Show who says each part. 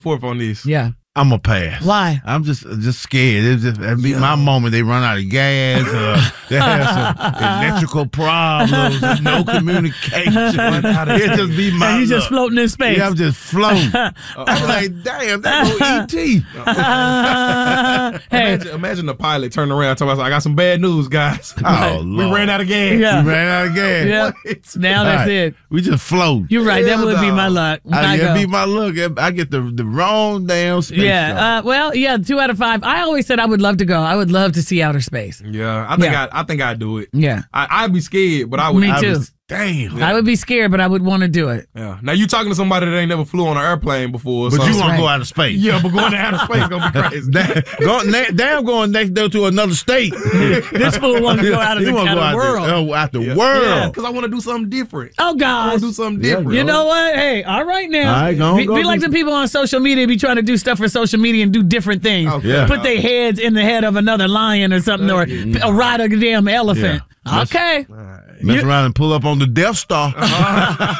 Speaker 1: forth on this.
Speaker 2: Yeah.
Speaker 3: I'm going to pass.
Speaker 2: Why?
Speaker 3: I'm just scared. It'd be my moment. They run out of gas. They have some electrical problems. There's no communication. It just be my
Speaker 2: And you just
Speaker 3: luck.
Speaker 2: floating in space.
Speaker 3: Yeah, I'm just floating. I'm like, damn, that go E.T.
Speaker 2: Hey.
Speaker 1: Imagine the pilot turning around talking about, I got some bad news, guys.
Speaker 3: Oh,
Speaker 1: We
Speaker 3: Lord.
Speaker 1: ran out of gas.
Speaker 2: Yeah.
Speaker 3: We ran out of gas.
Speaker 2: Yeah. Now that's it.
Speaker 3: We just float.
Speaker 2: You're right. That would be my luck.
Speaker 3: That'd be my luck. I get the wrong damn space.
Speaker 2: Yeah. Well, yeah, 2 out of 5. I always said I would love to go. I would love to see outer space.
Speaker 1: Yeah, I think I'd do it.
Speaker 2: Yeah.
Speaker 1: I'd be scared, but I would.
Speaker 2: Me too.
Speaker 3: Damn.
Speaker 2: I would be scared, but I would want to do it.
Speaker 1: Yeah. Now you talking to somebody that ain't never flew on an airplane before.
Speaker 3: But you want
Speaker 2: right.
Speaker 3: to go out of space.
Speaker 1: Yeah, but going to outer space is gonna be crazy.
Speaker 3: Damn, going next door to another state.
Speaker 2: This fool wants to go out of the world.
Speaker 3: Out the world.
Speaker 1: Because I want to do something different.
Speaker 2: Oh,
Speaker 1: I
Speaker 2: gosh.
Speaker 1: want to do something different.
Speaker 2: You know what? Hey, all right now.
Speaker 3: All right, go on,
Speaker 2: be like the people on social media be trying to do stuff for social media and do different things.
Speaker 1: Okay.
Speaker 3: Yeah.
Speaker 2: Put their heads in the head of another lion or something, or ride a damn elephant.
Speaker 3: Yeah.
Speaker 2: Okay.
Speaker 3: Mess around and pull up on the Death Star.